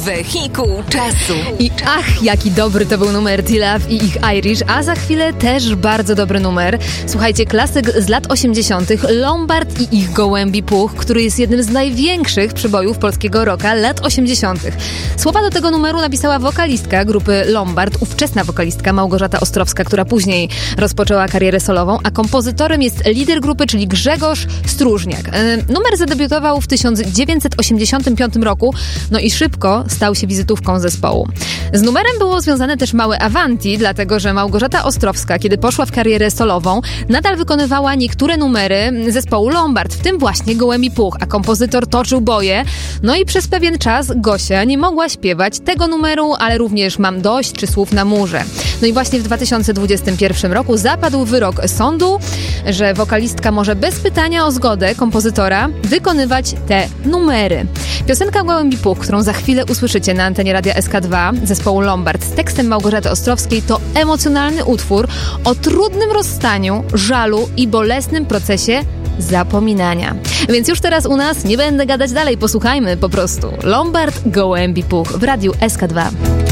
Wehikuł czasu. I ach, jaki dobry to był numer T-Love i ich Irish, a za chwilę też bardzo dobry numer. Słuchajcie, klasyk z lat 80. Lombard i ich Gołębi Puch, który jest jednym z największych przybojów polskiego rocka lat 80. Słowa do tego numeru napisała wokalistka grupy Lombard, ówczesna wokalistka Małgorzata Ostrowska, która później rozpoczęła karierę solową, a kompozytorem jest lider grupy, czyli Grzegorz Stróżniak. Numer zadebiutował w 1985 roku, no i szybko stał się wizytówką zespołu. Z numerem było związane też małe Avanti, dlatego że Małgorzata Ostrowska, kiedy poszła w karierę solową, nadal wykonywała niektóre numery zespołu Lombard, w tym właśnie Gołębi Puch, a kompozytor toczył boje. No i przez pewien czas Gosia nie mogła śpiewać tego numeru, ale również Mam dość czy Słów na murze. No i właśnie w 2021 roku zapadł wyrok sądu, że wokalistka może bez pytania o zgodę kompozytora wykonywać te numery. Piosenka Gołębi Puch, którą za chwilę usłyszycie na antenie Radia SK2 zespołu Lombard z tekstem Małgorzaty Ostrowskiej, to emocjonalny utwór o trudnym rozstaniu, żalu i bolesnym procesie zapominania. Więc już teraz u nas nie będę gadać dalej, posłuchajmy po prostu. Lombard, Gołębi Puch w Radiu SK2.